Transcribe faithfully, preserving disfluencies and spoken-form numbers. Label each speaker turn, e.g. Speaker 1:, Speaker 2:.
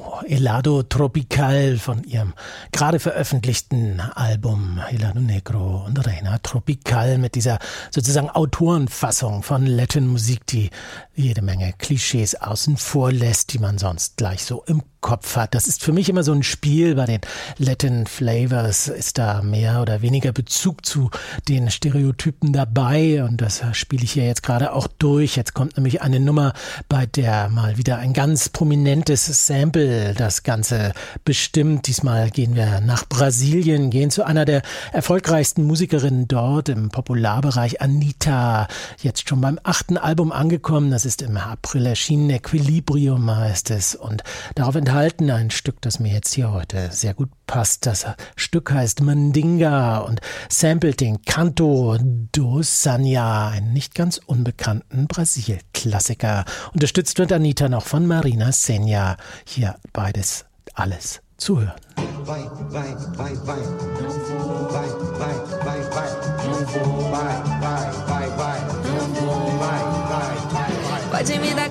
Speaker 1: Helado Tropical von ihrem gerade veröffentlichten Album Helado Negro und Reina Tropical mit dieser sozusagen Autorenfassung von Latin-Musik, die jede Menge Klischees außen vor lässt, die man sonst gleich so im Kopf hat. Das ist für mich immer so ein Spiel. Bei den Latin Flavors ist da mehr oder weniger Bezug zu den Stereotypen dabei und das spiele ich hier jetzt gerade auch durch. Jetzt kommt nämlich eine Nummer, bei der mal wieder ein ganz prominentes Sample das Ganze bestimmt. Diesmal gehen wir nach Brasilien, gehen zu einer der erfolgreichsten Musikerinnen dort im Popularbereich, Anitta. Jetzt schon beim achten Album angekommen. Das ist im April erschienen. Equilibrium heißt es und darauf enthalten ein Stück, das mir jetzt hier heute sehr gut passt. Das Stück heißt Mandinga und samplet den Canto do Sanya, einen nicht ganz unbekannten Brasil-Klassiker. Unterstützt wird Anitta noch von Marina Senna. Hier beides alles zu hören.
Speaker 2: Vai, vai, vai, vai. Vai, vai, vai, vai. Vai, vai, vai, vai. Vai, vai, vai, vai.
Speaker 3: Pode me dar